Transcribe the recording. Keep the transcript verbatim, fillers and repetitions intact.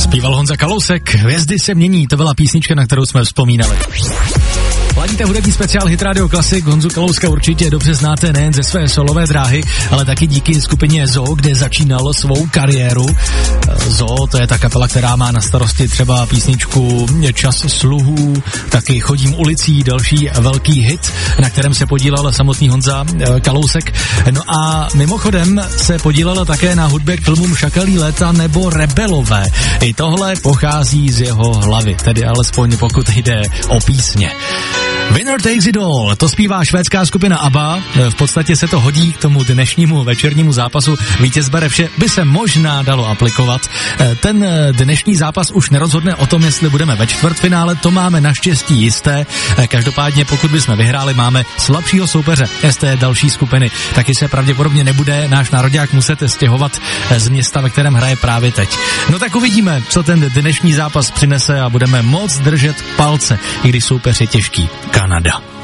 Zpíval Honza Kalousek, Hvězdy se mění, to byla písnička, na kterou jsme vzpomínali. Ladíte hudební speciál Hit Radio Classic, Honzu Kalouska určitě dobře znáte nejen ze své solové dráhy, ale taky díky skupině Zoo, kde začínal svou kariéru. Zoo, to je ta kapela, která má na starosti třeba písničku Čas sluhů, taky Chodím ulicí, další velký hit, na kterém se podílel samotný Honza Kalousek. No a mimochodem se podílel také na hudbě k filmům Šakalí léta nebo Rebelové. I tohle pochází z jeho hlavy, tedy alespoň pokud jde o písně. Winner Takes It All, to zpívá švédská skupina ABBA, v podstatě se to hodí k tomu dnešnímu večernímu zápasu, vítěz bere vše, by se možná dalo aplikovat. Ten dnešní zápas už nerozhodne o tom, jestli budeme ve čtvrtfinále, to máme naštěstí jisté, každopádně pokud bychom vyhráli, máme slabšího soupeře z té další skupiny, taky se pravděpodobně nebude náš nároďák muset stěhovat z města, ve kterém hraje právě teď. No tak uvidíme, co ten dnešní zápas přinese a budeme moc držet palce, i když soupeř je těžký. Kanada.